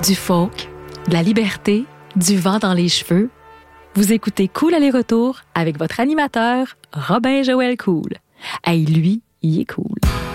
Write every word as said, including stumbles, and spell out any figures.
du folk, de la liberté, du vent dans les cheveux. Vous écoutez Cool Aller-Retour avec votre animateur, Robin Joël Cool. Hey, lui, il est cool.